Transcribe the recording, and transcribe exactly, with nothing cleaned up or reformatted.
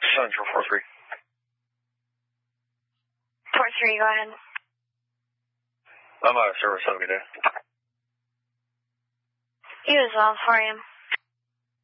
seven zero four three. four three, go ahead. I'm out of service. Have a good day. You as well. How are you?